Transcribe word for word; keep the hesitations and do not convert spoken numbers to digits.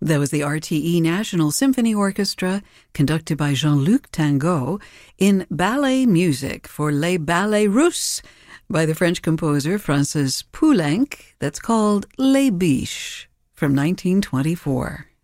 That was the R T E National Symphony Orchestra, conducted by Jean-Luc Tango, in ballet music for Les Ballets Russes by the French composer Francis Poulenc, that's called Les Biches, from nineteen twenty-four.